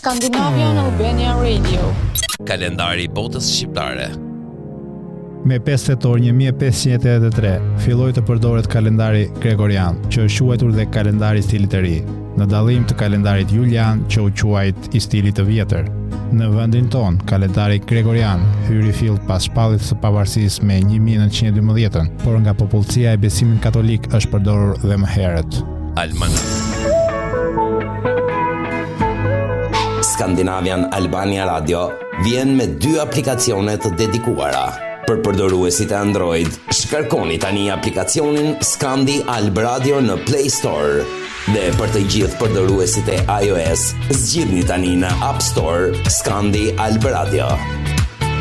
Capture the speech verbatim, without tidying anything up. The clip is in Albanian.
Scandinavian Albania Radio. Kalendari i botës shqiptare. Me pesë tetor një mijë e pesëqind e tetëdhjetë e tre filloi të përdoret kalendari gregorian, që është quajtur dhe kalendari i stilit të ri, në dallim të kalendarit julian, që u quajt i stilit të vjetër. Në vendin ton, kalendari gregorian hyri fill pas shpalljes së pavarësisë me një mijë e nëntëqind e dymbëdhjetë, por nga popullsia e besimit katolik është përdorur dhe më herët. Almanak. Scandinavian Albania Radio vjen me dy aplikacione të dedikuara. Për përdoruesit e Android, shkarkoni tani aplikacionin Scandi Alb Radio në Play Store. Dhe për të gjithë përdoruesit e iOS, zgjidhni tani në App Store Scandi Alb Radio.